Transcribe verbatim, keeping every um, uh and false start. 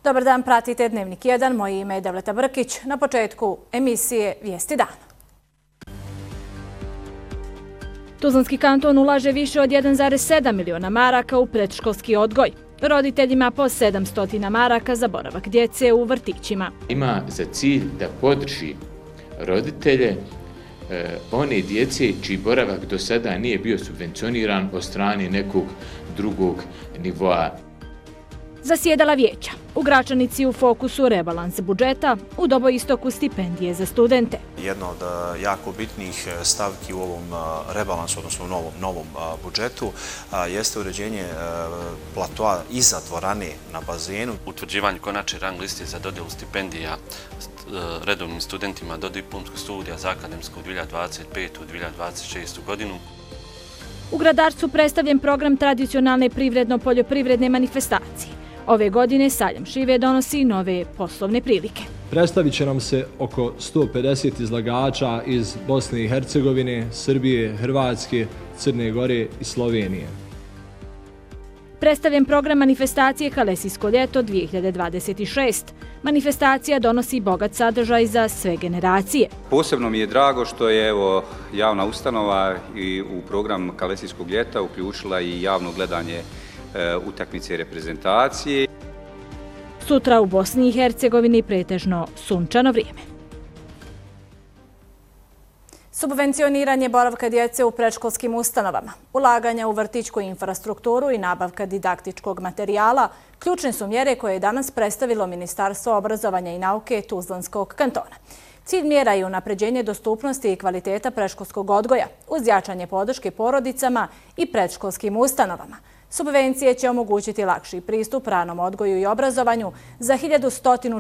Dobar dan, pratite Dnevnik jedan, moje ime je Devleta Brkić. Na početku emisije Vijesti dana. Tuzlanski kanton ulaže više od jedan zarez sedam miliona maraka u predškolski odgoj. Roditeljima po sedamsto maraka za boravak djece u vrtićima. Ima za cilj da podrži roditelje e, one djece čiji boravak do sada nije bio subvencioniran od strane nekog drugog nivoa. Zasjedala vijeća. U Gračanici u fokusu rebalans budžeta, u Doboistoku stipendije za studente. Jedna od jako bitnih stavki u ovom rebalansu, odnosno u novom, novom budžetu, jeste uređenje platoa iza dvorane na bazenu. Utvrđivanje konačne rang liste za dodjelu stipendija redovnim studentima do diplomskog studija za akademsku dvije hiljade dvadeset petu do dvije hiljade dvadeset šestu godinu. U Gradarcu predstavljen program tradicionalne privredno-poljoprivredne manifestacije. Ove godine Sajam šljive donosi nove poslovne prilike. Predstavit će nam se oko sto pedeset izlagača iz Bosne i Hercegovine, Srbije, Hrvatske, Crne Gore i Slovenije. Predstavljen program manifestacije Kalesijsko ljeto dvije hiljade dvadeset šest. Manifestacija donosi bogat sadržaj za sve generacije. Posebno mi je drago što je evo, javna ustanova i u program Kalesijskog ljeta uključila i javno gledanje e, utakmice reprezentacije. Sutra u Bosni i Hercegovini pretežno sunčano vrijeme. Subvencioniranje boravka djece u predškolskim ustanovama, ulaganja u vrtićku infrastrukturu i nabavka didaktičkog materijala ključne su mjere koje je danas predstavilo Ministarstvo obrazovanja i nauke Tuzlanskog kantona. Cilj mjera je unapređenje dostupnosti i kvaliteta predškolskog odgoja uz jačanje podrške porodicama i predškolskim ustanovama. Subvencije će omogućiti lakši pristup ranom odgoju i obrazovanju za hiljadu sto